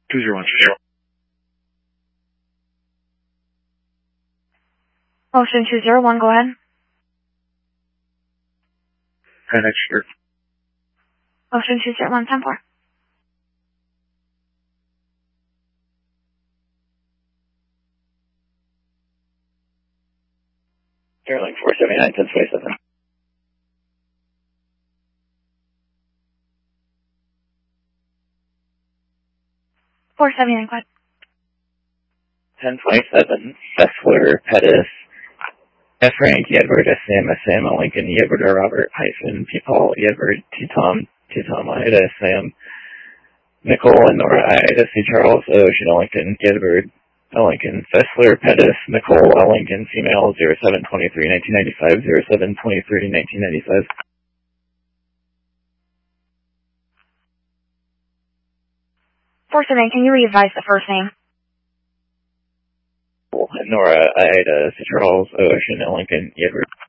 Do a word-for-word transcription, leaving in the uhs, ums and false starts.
two zero one. Ocean two zero one, go ahead. ten extra. Ocean two zero one, ten four. Sterling four seventy-nine, ten twenty-seven. four seventy-nine, go ahead. ten twenty-seven, Fessler, Pettis, F. Frank, Edward, S. Sam, S. Sam, Lincoln, Edward, Robert, hyphen, P. Paul, Edward, T. Tom, T. Tom, Ida, Sam, Nicole, and Nora, Ida, C. Charles, Ocean, Lincoln, Edward, Lincoln, Fessler, Pettis, Nicole, Lincoln, female, zero seven twenty-three, nineteen ninety-five, zero seven twenty-three, nineteen ninety-five. four seventy-nine, can you re-advise the first name? Nora, Ida, C. Charles, Ocean, Lincoln, Edward.